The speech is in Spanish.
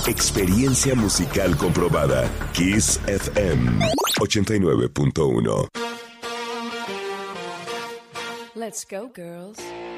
Experiencia musical comprobada. Kiss FM 89.1. Let's go, girls.